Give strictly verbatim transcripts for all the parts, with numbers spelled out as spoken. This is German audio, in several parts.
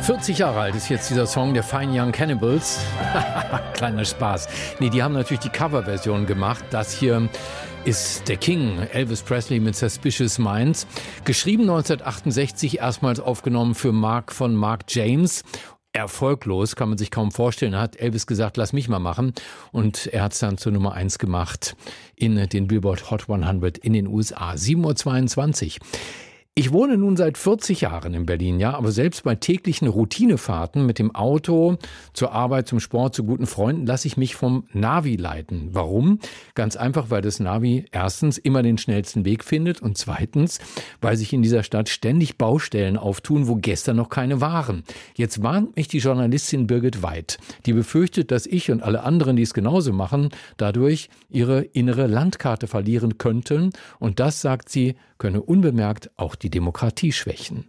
vierzig Jahre alt ist jetzt dieser Song der Fine Young Cannibals. Kleiner Spaß. Nee, die haben natürlich die Coverversion gemacht. Das hier ist der King, Elvis Presley mit Suspicious Minds. Geschrieben neunzehnhundertachtundsechzig, erstmals aufgenommen für Mark von Mark James. Erfolglos, kann man sich kaum vorstellen. Da hat Elvis gesagt, lass mich mal machen. Und er hat es dann zur Nummer eins gemacht in den Billboard Hot hundert in den U S A. sieben Uhr zweiundzwanzig. Ich wohne nun seit vierzig Jahren in Berlin, ja, aber selbst bei täglichen Routinefahrten mit dem Auto zur Arbeit, zum Sport, zu guten Freunden lasse ich mich vom Navi leiten. Warum? Ganz einfach, weil das Navi erstens immer den schnellsten Weg findet und zweitens, weil sich in dieser Stadt ständig Baustellen auftun, wo gestern noch keine waren. Jetzt warnt mich die Journalistin Birgit Weid, die befürchtet, dass ich und alle anderen, die es genauso machen, dadurch ihre innere Landkarte verlieren könnten. Und das, sagt sie, könne unbemerkt auch die Demokratie schwächen.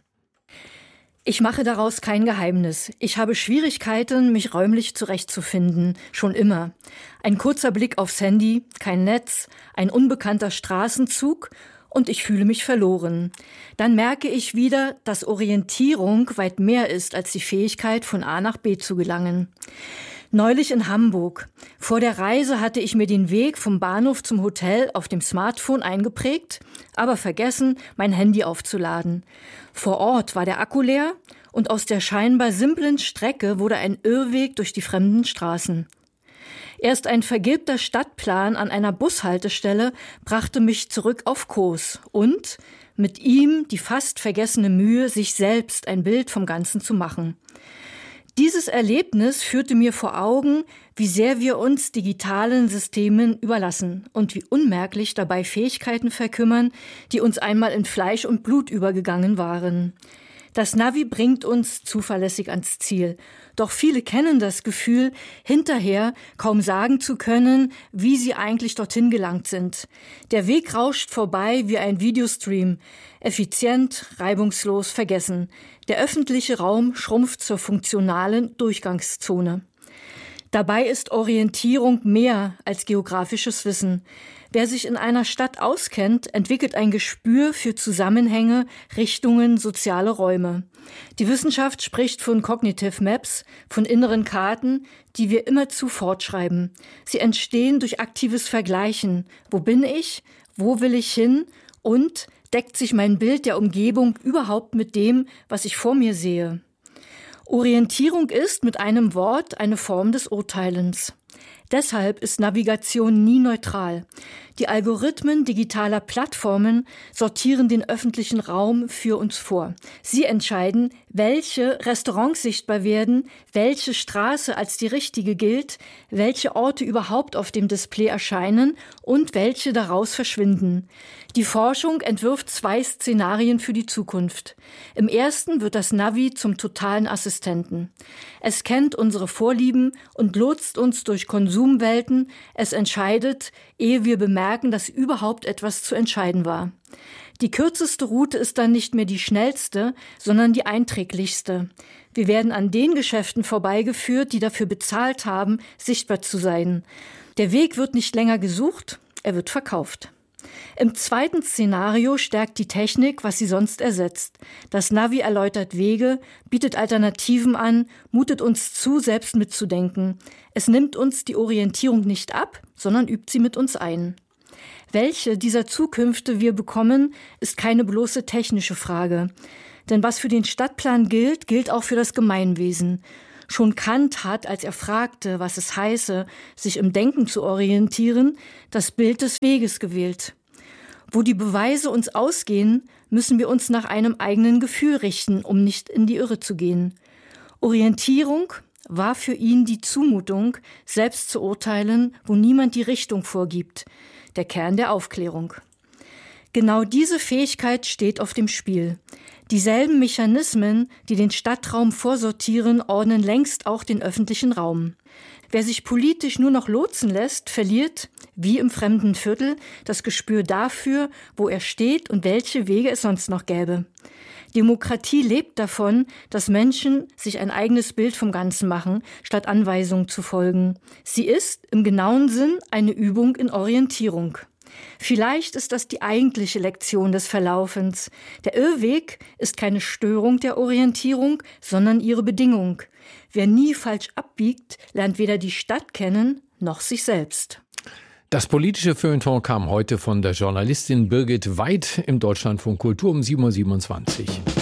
Ich mache daraus kein Geheimnis. Ich habe Schwierigkeiten, mich räumlich zurechtzufinden, schon immer. Ein kurzer Blick aufs Handy, kein Netz, ein unbekannter Straßenzug und ich fühle mich verloren. Dann merke ich wieder, dass Orientierung weit mehr ist als die Fähigkeit, von A nach B zu gelangen. Neulich in Hamburg. Vor der Reise hatte ich mir den Weg vom Bahnhof zum Hotel auf dem Smartphone eingeprägt, aber vergessen, mein Handy aufzuladen. Vor Ort war der Akku leer und aus der scheinbar simplen Strecke wurde ein Irrweg durch die fremden Straßen. Erst ein vergilbter Stadtplan an einer Bushaltestelle brachte mich zurück auf Kurs und mit ihm die fast vergessene Mühe, sich selbst ein Bild vom Ganzen zu machen. Dieses Erlebnis führte mir vor Augen, wie sehr wir uns digitalen Systemen überlassen und wie unmerklich dabei Fähigkeiten verkümmern, die uns einmal in Fleisch und Blut übergegangen waren. Das Navi bringt uns zuverlässig ans Ziel. Doch viele kennen das Gefühl, hinterher kaum sagen zu können, wie sie eigentlich dorthin gelangt sind. Der Weg rauscht vorbei wie ein Videostream. Effizient, reibungslos, vergessen. Der öffentliche Raum schrumpft zur funktionalen Durchgangszone. Dabei ist Orientierung mehr als geografisches Wissen. Wer sich in einer Stadt auskennt, entwickelt ein Gespür für Zusammenhänge, Richtungen, soziale Räume. Die Wissenschaft spricht von Cognitive Maps, von inneren Karten, die wir immerzu fortschreiben. Sie entstehen durch aktives Vergleichen. Wo bin ich? Wo will ich hin? Und deckt sich mein Bild der Umgebung überhaupt mit dem, was ich vor mir sehe? Orientierung ist mit einem Wort eine Form des Urteilens. Deshalb ist Navigation nie neutral. Die Algorithmen digitaler Plattformen sortieren den öffentlichen Raum für uns vor. Sie entscheiden, welche Restaurants sichtbar werden, welche Straße als die richtige gilt, welche Orte überhaupt auf dem Display erscheinen und welche daraus verschwinden. Die Forschung entwirft zwei Szenarien für die Zukunft. Im ersten wird das Navi zum totalen Assistenten. Es kennt unsere Vorlieben und lotst uns durch Konsumwelten. Es entscheidet, ehe wir bemerken, dass überhaupt etwas zu entscheiden war. Die kürzeste Route ist dann nicht mehr die schnellste, sondern die einträglichste. Wir werden an den Geschäften vorbeigeführt, die dafür bezahlt haben, sichtbar zu sein. Der Weg wird nicht länger gesucht, er wird verkauft. Im zweiten Szenario stärkt die Technik, was sie sonst ersetzt. Das Navi erläutert Wege, bietet Alternativen an, mutet uns zu, selbst mitzudenken. Es nimmt uns die Orientierung nicht ab, sondern übt sie mit uns ein. Welche dieser Zukünfte wir bekommen, ist keine bloße technische Frage. Denn was für den Stadtplan gilt, gilt auch für das Gemeinwesen. Schon Kant hat, als er fragte, was es heiße, sich im Denken zu orientieren, das Bild des Weges gewählt. Wo die Beweise uns ausgehen, müssen wir uns nach einem eigenen Gefühl richten, um nicht in die Irre zu gehen. Orientierung war für ihn die Zumutung, selbst zu urteilen, wo niemand die Richtung vorgibt. Der Kern der Aufklärung. Genau diese Fähigkeit steht auf dem Spiel. Dieselben Mechanismen, die den Stadtraum vorsortieren, ordnen längst auch den öffentlichen Raum. Wer sich politisch nur noch lotsen lässt, verliert, wie im fremden Viertel, das Gespür dafür, wo er steht und welche Wege es sonst noch gäbe. Demokratie lebt davon, dass Menschen sich ein eigenes Bild vom Ganzen machen, statt Anweisungen zu folgen. Sie ist im genauen Sinn eine Übung in Orientierung. Vielleicht ist das die eigentliche Lektion des Verlaufens. Der Irrweg ist keine Störung der Orientierung, sondern ihre Bedingung. Wer nie falsch abbiegt, lernt weder die Stadt kennen, noch sich selbst. Das politische Feuilleton kam heute von der Journalistin Birgit Weid im Deutschlandfunk Kultur um sieben Uhr siebenundzwanzig.